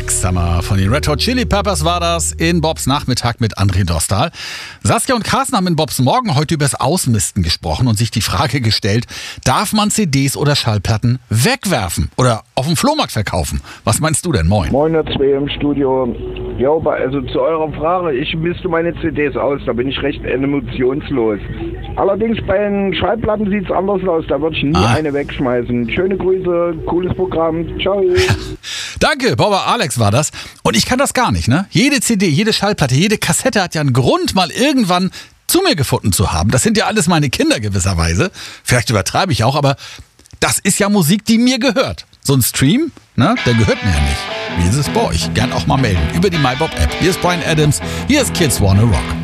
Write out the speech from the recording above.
Next Summer von den Red Hot Chili Peppers war das in Bobs Nachmittag mit André Dostal. Saskia und Carsten haben in Bobs Morgen heute übers Ausmisten gesprochen und sich die Frage gestellt, darf man CDs oder Schallplatten wegwerfen oder auf dem Flohmarkt verkaufen? Was meinst du denn? Moin. Moin, ihr zwei im Studio. Ja, also zu eurer Frage, ich misste meine CDs aus, da bin ich recht emotionslos. Allerdings bei den Schallplatten sieht es anders aus, da würde ich nie eine wegschmeißen. Schöne Grüße, cooles Programm, ciao. Danke, Bauer Alex war das. Und ich kann das gar nicht, ne? Jede CD, jede Schallplatte, jede Kassette hat ja einen Grund, mal irgendwann zu mir gefunden zu haben. Das sind ja alles meine Kinder gewisserweise. Vielleicht übertreibe ich auch, aber das ist ja Musik, die mir gehört. So ein Stream, ne, der gehört mir ja nicht. Wie ist es bei euch? Gern auch mal melden über die MyBob-App. Hier ist Bryan Adams, hier ist Kids Wanna Rock.